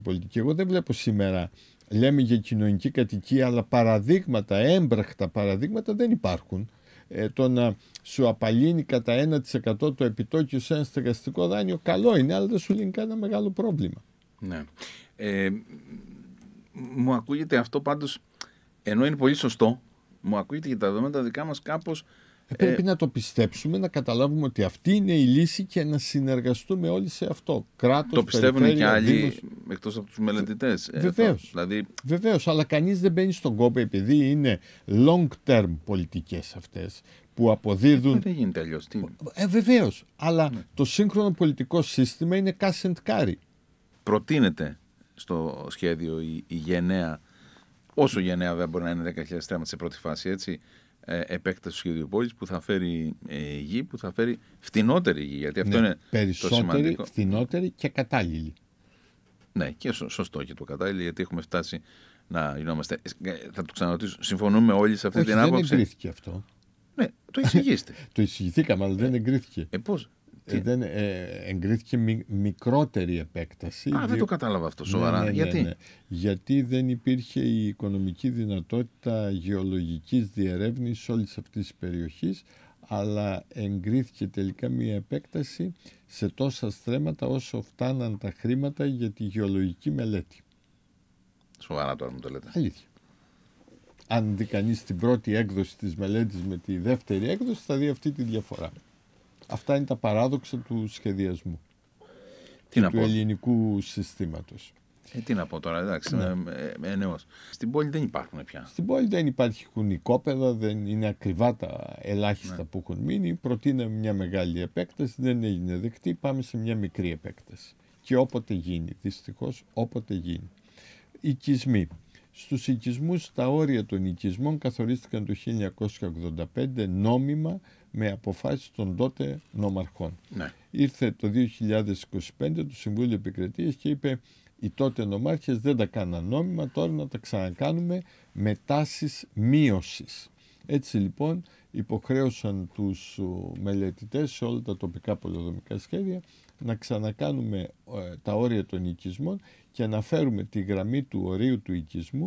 πολιτική. Εγώ δεν βλέπω σήμερα, λέμε για κοινωνική κατοικία, αλλά παραδείγματα, έμπραχτα παραδείγματα δεν υπάρχουν. Το να σου απαλύνει κατά 1% το επιτόκιο σε ένα στεγαστικό δάνειο καλό είναι, αλλά δεν σου λύνει κανένα μεγάλο πρόβλημα. Ναι. Μου ακούγεται αυτό πάντως, ενώ είναι πολύ σωστό, μου ακούγεται για τα δεδομένα δικά μας κάπως... Πρέπει να το πιστέψουμε, να καταλάβουμε ότι αυτή είναι η λύση και να συνεργαστούμε όλοι σε αυτό. Κράτος, το πιστεύουν και άλλοι Δήμος... εκτός από τους μελετητές. Βεβαίως, αλλά κανείς δεν μπαίνει στον κόπο επειδή είναι long term πολιτικές αυτές που αποδίδουν... Δεν γίνεται αλλιώς. Βεβαίως, αλλά το σύγχρονο πολιτικό σύστημα είναι cash and carry. Προτείνεται στο σχέδιο η γενναία, όσο γενναία βέβαια μπορεί να είναι 10.000 στρέμματα σε πρώτη φάση, έτσι, επέκταση του σχεδίου πόλης που θα φέρει γη, που θα φέρει φτηνότερη γη, γιατί αυτό είναι περισσότερη, το σημαντικό. Φτηνότερη και κατάλληλη. Ναι, και σωστό και το κατάλληλη, γιατί έχουμε φτάσει να γινόμαστε. Θα το ξαναρωτήσω, συμφωνούμε όλοι σε αυτή την άποψη? Δεν εγκρίθηκε αυτό. Ναι, το εισηγήστε. Το εισηγηθήκαμε, αλλά δεν εγκρίθηκε. Πώς? Δεν εγκρίθηκε μικρότερη επέκταση. Δεν το κατάλαβα αυτό σοβαρά. Γιατί? Γιατί δεν υπήρχε η οικονομική δυνατότητα γεωλογικής διερεύνησης όλης αυτής της περιοχής, αλλά εγκρίθηκε τελικά μια επέκταση σε τόσα στρέμματα όσο φτάναν τα χρήματα για τη γεωλογική μελέτη. Σοβαρά τώρα μου το λέτε? Αλήθεια. Αν δει κανείς την πρώτη έκδοση της μελέτης με τη δεύτερη έκδοση, θα δει αυτή τη διαφορά. Αυτά είναι τα παράδοξα του σχεδιασμού και του ελληνικού συστήματος. Τι να πω τώρα, εντάξει, νέος. Στην πόλη δεν υπάρχουν πια. Στην πόλη δεν υπάρχουν οικόπεδα, δεν είναι ακριβά τα ελάχιστα που έχουν μείνει. Προτείναμε μια μεγάλη επέκταση, δεν έγινε δεκτή, πάμε σε μια μικρή επέκταση. Και όποτε γίνει, δυστυχώς όποτε γίνει. Οικισμοί. Στους οικισμούς τα όρια των οικισμών καθορίστηκαν το 1985 νόμιμα με αποφάσεις των τότε νομαρχών. Ναι. Ήρθε το 2025 το Συμβούλιο Επικρατείας και είπε οι τότε νομάρχες δεν τα κάναν νόμιμα, τώρα να τα ξανακάνουμε με τάσεις μείωσης. Έτσι λοιπόν υποχρέωσαν τους μελετητές σε όλα τα τοπικά πολεοδομικά σχέδια να ξανακάνουμε τα όρια των οικισμών και να φέρουμε τη γραμμή του ορίου του οικισμού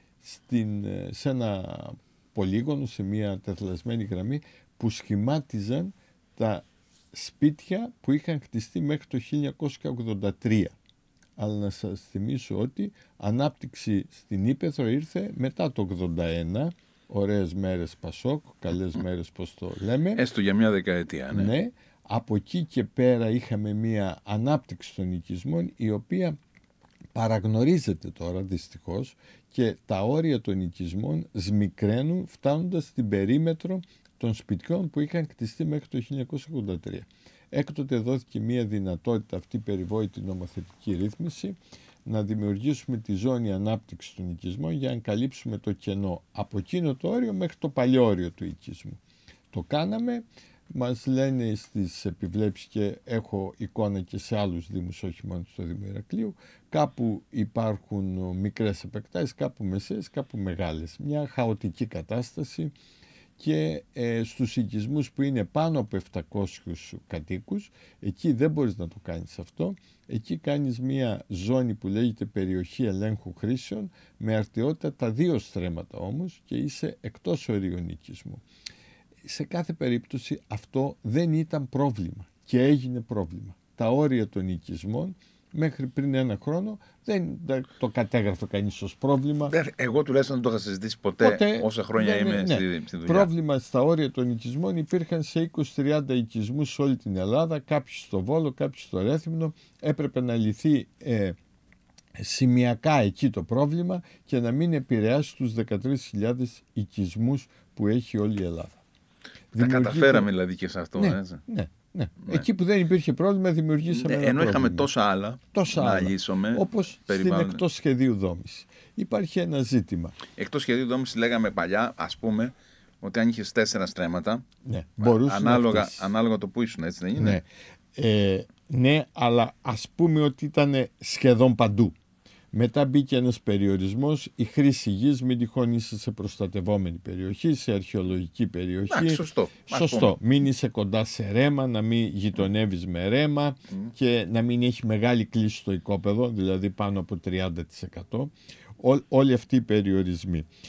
σε ένα πολύγωνο, σε μια τεθλασμένη γραμμή που σχημάτιζαν τα σπίτια που είχαν χτιστεί μέχρι το 1983. Αλλά να σας θυμίσω ότι ανάπτυξη στην Ήπεθρο ήρθε μετά το 81, ωραίες μέρες Πασόκ, καλές μέρες πώς το λέμε. Έστω για μια δεκαετία, ναι. Ναι. Από εκεί και πέρα είχαμε μια ανάπτυξη των οικισμών η οποία παραγνωρίζεται τώρα δυστυχώς και τα όρια των οικισμών σμικραίνουν φτάνοντας στην περίμετρο των σπιτιών που είχαν κτιστεί μέχρι το 1983. Έκτοτε δόθηκε μια δυνατότητα αυτή περιβόητη νομοθετική ρύθμιση να δημιουργήσουμε τη ζώνη ανάπτυξης των οικισμών για να καλύψουμε το κενό από εκείνο το όριο μέχρι το παλιό όριο του οικισμού. Το κάναμε, μας λένε στις επιβλέψεις και έχω εικόνα και σε άλλους δήμους, όχι μόνο στο Δήμο Ηρακλείου, κάπου υπάρχουν μικρές επεκτάσεις, κάπου μεσαίες, κάπου μεγάλες. Μια χαοτική κατάσταση. Και στους οικισμούς που είναι πάνω από 700 κατοίκους, εκεί δεν μπορείς να το κάνεις αυτό. Εκεί κάνεις μια ζώνη που λέγεται περιοχή ελέγχου χρήσεων με αρτιότητα τα 2 στρέμματα όμως και είσαι εκτός ορίων οικισμού. Σε κάθε περίπτωση αυτό δεν ήταν πρόβλημα και έγινε πρόβλημα. Τα όρια των οικισμών μέχρι πριν ένα χρόνο δεν το κατέγραφε κανείς ως πρόβλημα. Εγώ τουλάχιστον δεν το είχα συζητήσει ποτέ όσα χρόνια είμαι στη δουλειά. Πρόβλημα στα όρια των οικισμών υπήρχαν σε 20-30 οικισμούς σε όλη την Ελλάδα, κάποιοι στο Βόλο, κάποιοι στο Ρέθυμνο. Έπρεπε να λυθεί σημειακά εκεί το πρόβλημα και να μην επηρεάσει τους 13.000 οικισμούς που έχει όλη η Ελλάδα. Τα καταφέραμε δηλαδή και σε αυτό. Ναι. Εκεί που δεν υπήρχε πρόβλημα δημιουργήσαμε ένα πρόβλημα. είχαμε τόσα άλλα να λύσουμε. Όπως στην εκτός σχεδίου δόμηση. Υπάρχει ένα ζήτημα. Εκτός σχεδίου δόμηση λέγαμε παλιά, ας πούμε, ότι αν είχες 4 στρέμματα, ανάλογα το που ήσουν, έτσι δεν είναι? Ναι, αλλά ας πούμε ότι ήταν σχεδόν παντού. Μετά μπήκε ένας περιορισμός, η χρήση γης, μην τυχόν είσαι σε προστατευόμενη περιοχή, σε αρχαιολογική περιοχή. Σωστό. Μην είσαι κοντά σε ρέμα, να μην γειτονεύεις με ρέμα και να μην έχει μεγάλη κλίση στο οικόπεδο, δηλαδή πάνω από 30%. Όλοι αυτοί οι περιορισμοί.